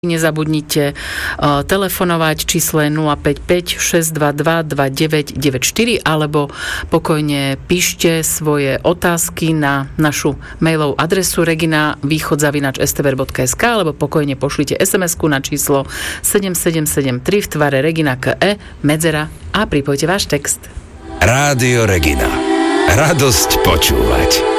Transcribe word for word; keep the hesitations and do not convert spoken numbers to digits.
Nezabudnite uh, telefonovať, číslo je nula päť päť šesť dva dva dva deväť deväť štyri alebo pokojne píšte svoje otázky na našu mailovú adresu regina východ zavináč es té vé er bodka es ká alebo pokojne pošlite es em esku na číslo sedem sedem sedem tri v tvare Regina ká é, medzera a pripojte váš text. Rádio Regina. Radosť počúvať.